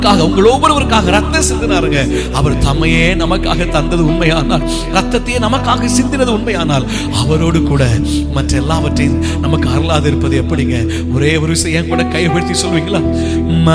உங்கள் ஒவ்வொருவருக்காக ரத்தம் சிந்தினாருங்க. அவர் தம்மையே நமக்காக தந்தது உண்மையானால், ரத்தத்தையே நமக்காக சிந்தினது உண்மையானால், அவரோடு கூட மற்ற எல்லாவற்றையும் நமக்கு அருளாது இருப்பது எப்படிங்க? ஒரே ஒரு விஷயம் கூட கைப்படுத்தி சொல்வீங்களா?